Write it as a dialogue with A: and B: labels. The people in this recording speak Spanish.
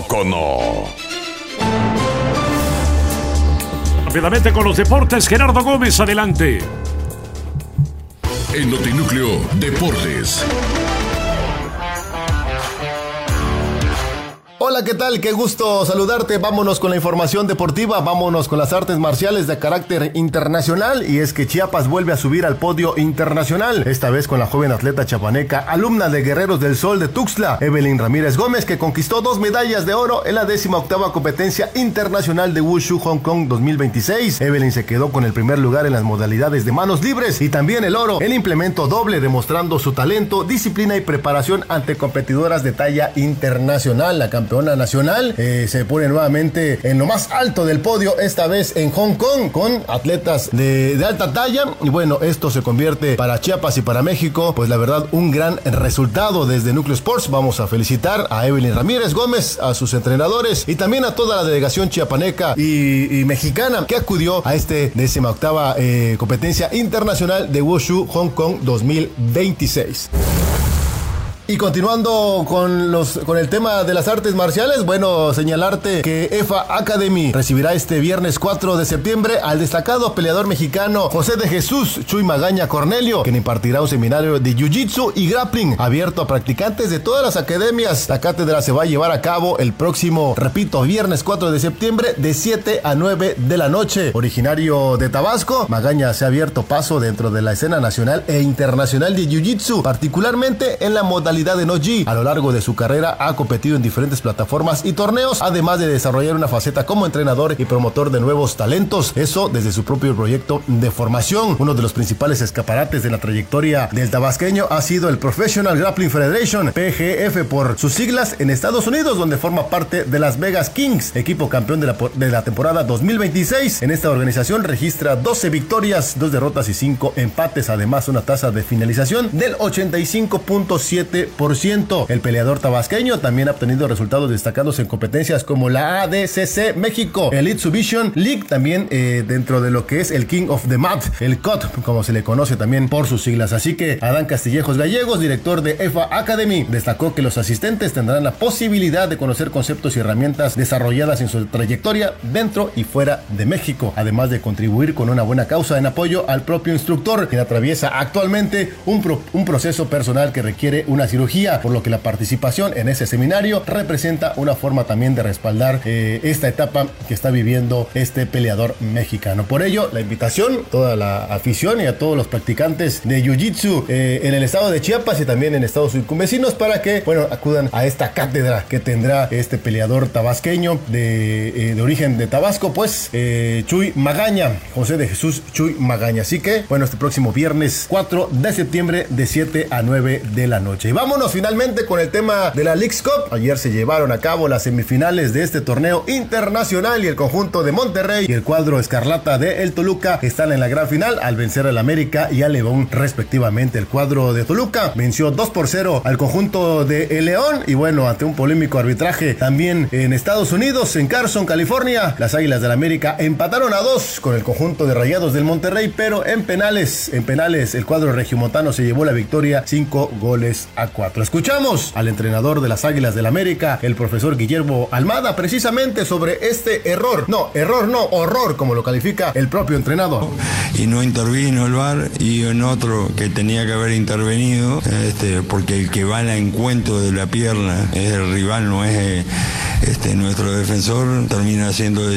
A: poco no?
B: Rápidamente con los deportes, Gerardo Gómez, adelante.
A: En Notinúcleo Deportes.
C: Hola, ¿qué tal? Qué gusto saludarte. Vámonos con la información deportiva, vámonos con las artes marciales de carácter internacional. Y es que Chiapas vuelve a subir al podio internacional, esta vez con la joven atleta chiapaneca, alumna de Guerreros del Sol de Tuxtla, Evelyn Ramírez Gómez, que conquistó 2 medallas de oro en la 18ª competencia internacional de Wushu Hong Kong 2026. Evelyn se quedó con el primer lugar en las modalidades de manos libres y también el oro en implemento doble, demostrando su talento, disciplina y preparación ante competidoras de talla internacional. La campeona nacional se pone nuevamente en lo más alto del podio, esta vez en Hong Kong, con atletas de alta talla. Y bueno, esto se convierte para Chiapas y para México, pues la verdad, un gran resultado desde Núcleo Sports. Vamos a felicitar a Evelyn Ramírez Gómez, a sus entrenadores y también a toda la delegación chiapaneca y mexicana que acudió a este 18ª competencia internacional de Wushu Hong Kong 2026. Y continuando con el tema de las artes marciales, bueno, señalarte que EFA Academy recibirá este viernes 4 de septiembre al destacado peleador mexicano José de Jesús Chuy Magaña Cornelio, quien impartirá un seminario de Jiu-Jitsu y Grappling abierto a practicantes de todas las academias. La cátedra se va a llevar a cabo el próximo, repito, viernes 4 de septiembre de 7 a 9 de la noche. Originario de Tabasco, Magaña se ha abierto paso dentro de la escena nacional e internacional de Jiu-Jitsu, particularmente en la modalidad de No-Gi. A lo largo de su carrera ha competido en diferentes plataformas y torneos, además de desarrollar una faceta como entrenador y promotor de nuevos talentos, eso desde su propio proyecto de formación. Uno de los principales escaparates de la trayectoria del tabasqueño ha sido el Professional Grappling Federation, PGF por sus siglas, en Estados Unidos, donde forma parte de Las Vegas Kings, equipo campeón de la temporada 2026. En esta organización registra 12 victorias, 2 derrotas y 5 empates, además una tasa de finalización del 85.7%. El peleador tabasqueño también ha obtenido resultados destacados en competencias como la ADCC México, Elite Submission League, también dentro de lo que es el King of the Mat, el COT, como se le conoce también por sus siglas. Así que Adán Castillejos Gallegos, director de EFA Academy, destacó que los asistentes tendrán la posibilidad de conocer conceptos y herramientas desarrolladas en su trayectoria dentro y fuera de México, además de contribuir con una buena causa en apoyo al propio instructor, quien atraviesa actualmente un proceso personal que requiere una cirugía, por lo que la participación en ese seminario representa una forma también de respaldar esta etapa que está viviendo este peleador mexicano. Por ello, la invitación a toda la afición y a todos los practicantes de Jiu-Jitsu en el estado de Chiapas y también en estados circunvecinos para que, bueno, acudan a esta cátedra que tendrá este peleador tabasqueño de origen de Tabasco, pues Chuy Magaña, José de Jesús Chuy Magaña. Así que, bueno, este próximo viernes 4 de septiembre de 7 a 9 de la noche. Y vámonos finalmente con el tema de la Leagues Cup. Ayer se llevaron a cabo las semifinales de este torneo internacional y el conjunto de Monterrey y el cuadro escarlata de el Toluca están en la gran final al vencer al América y al León respectivamente. El cuadro de Toluca venció 2-0 al conjunto de el León y bueno, ante un polémico arbitraje también en Estados Unidos, en Carson, California, las Águilas del América empataron a 2 con el conjunto de Rayados del Monterrey, pero en penales el cuadro regiomontano se llevó la victoria 5-4. Escuchamos al entrenador de las Águilas del América, el profesor Guillermo Almada, precisamente sobre este horror, como lo califica el propio entrenador.
D: Y no intervino el VAR, y en otro que tenía que haber intervenido, porque el que va al encuentro de la pierna es el rival, no es nuestro defensor, termina siendo